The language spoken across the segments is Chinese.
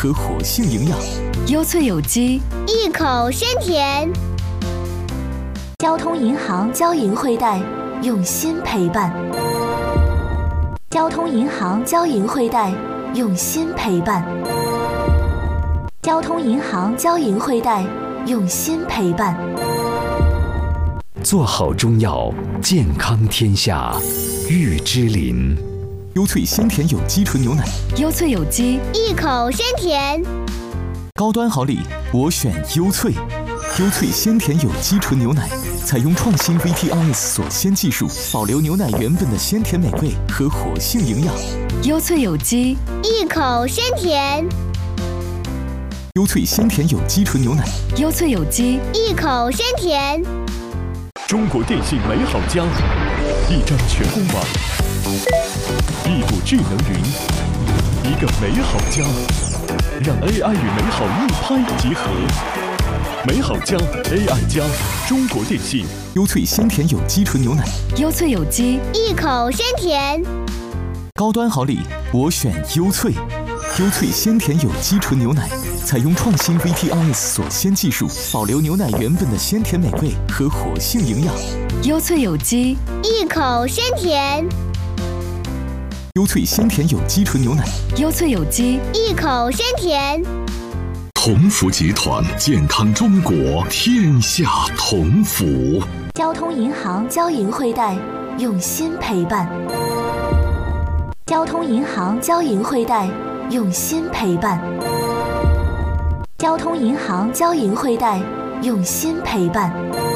和活性营养。 优萃有机， 一口鲜甜。 交通银行交银汇贷，用心陪伴。交通银行交银汇贷，用心陪伴。交通银行交银汇贷，用心陪伴。 做好中药，健康天下。玉之林， 优萃鲜甜有机纯牛奶， 优萃有机， 一口鲜甜。 高端好礼，我选优萃。优萃鲜甜有机纯牛奶，采用创新 VTRS 锁鲜技术，保留牛奶原本的鲜甜美味和活性营养。 优萃有机， 一口鲜甜。 优萃鲜甜有机纯牛奶， 优萃有机， 一口鲜甜。 中国电信美好家，一张全公网，一股智能云，一个美好家，让 AI 与美好一拍即合。美好家 AI 加，中国电信。 优萃鲜甜有机纯牛奶， 优萃有机， 一口鲜甜。 高端好礼，我选优萃。优萃鲜甜有机纯牛奶，采用创新 VTRS 锁鲜技术，保留牛奶原本的鲜甜美味和活性营养。 优萃有机， 一口鲜甜。 优萃鲜甜有机纯牛奶， 优萃有机， 一口鲜甜。 同福集团，健康中国，天下同福。 交通银行交银汇贷，用心陪伴。交通银行交银汇贷，用心陪伴。交通银行交银汇贷，用心陪伴。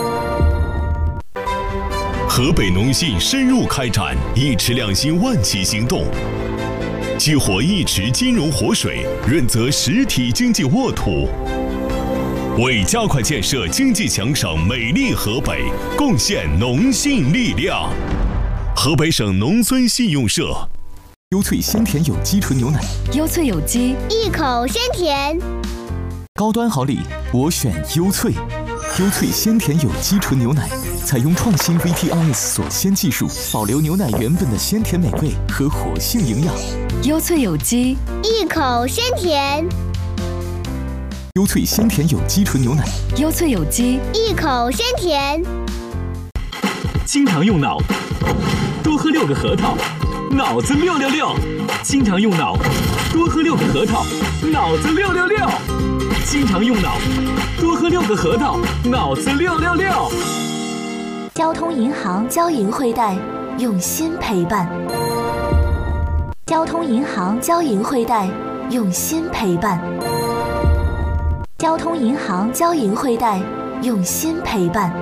河北农信深入开展一池两新万企行动，激活一池金融活水，润泽实体经济沃土，为加快建设经济强省美丽河北贡献农信力量。河北省农村信用社。 优萃鲜甜有机纯牛奶， 优萃有机， 一口鲜甜。 高端好礼，我选优萃。优萃鲜甜有机纯牛奶，采用创新 VTRS 锁鲜技术，保留牛奶原本的鲜甜美味和活性营养。 优萃有机， 一口鲜甜。 优萃鲜甜有机纯牛奶， 优萃有机， 一口鲜甜。 经常用脑，多喝6个核桃，脑子666。经常用脑，多喝6个核桃，脑子666。经常用脑，多喝6个核桃，脑子666。 交通银行交银汇贷，用心陪伴。交通银行交银汇贷，用心陪伴。交通银行交银汇贷，用心陪伴。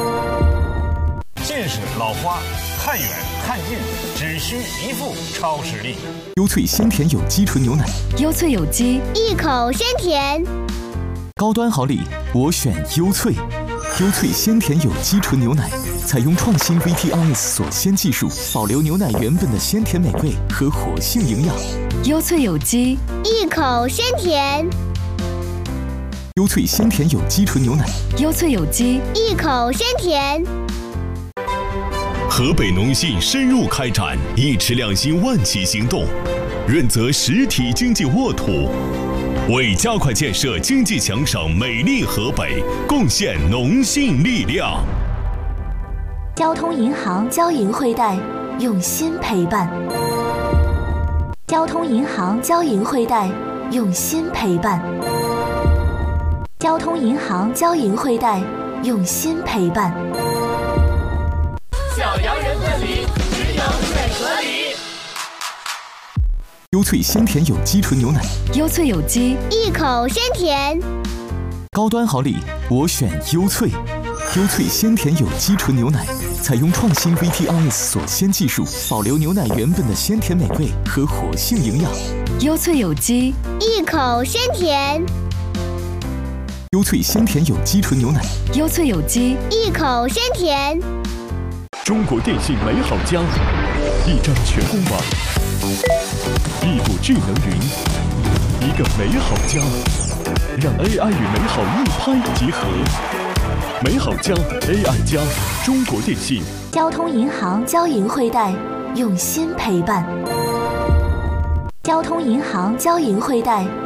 近视、老花，看远看近，只需一副超视力。 优萃鲜甜有机纯牛奶， 优萃有机， 一口鲜甜。 高端好礼，我选优萃。优萃鲜甜有机纯牛奶，采用创新 VTRS 锁鲜技术，保留牛奶原本的鲜甜美味和活性营养。 优萃有机， 一口鲜甜。 优萃鲜甜有机纯牛奶， 优萃有机， 一口鲜甜。 河北农信深入开展一池两新万企行动，润泽实体经济沃土，为加快建设经济强省美丽河北贡献农信力量。 交通银行交银汇贷，用心陪伴。交通银行交银汇贷，用心陪伴。交通银行交银汇贷，用心陪伴。 小洋人分离，只有最合理。 优萃鲜甜有机纯牛奶， 优萃有机， 一口鲜甜。 高端好礼，我选优萃。优萃鲜甜有机纯牛奶，采用创新 VTRS 锁鲜技术，保留牛奶原本的鲜甜美味和活性营养。 优萃有机， 一口鲜甜。 优萃鲜甜有机纯牛奶， 优萃有机， 一口鲜甜。 中国电信美好家，一张全公网，一股智能云，一个美好家，让 AI 与美好一拍即合。美好家 AI 加，中国电信。 交通银行交银汇贷，用心陪伴。交通银行交银汇贷，